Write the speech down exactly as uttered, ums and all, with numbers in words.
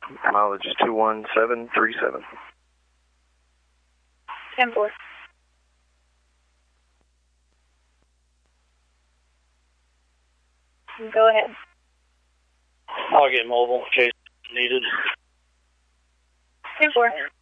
Mileage is two one seven three seven. ten four. Go ahead. I'll get mobile in case needed. ten four.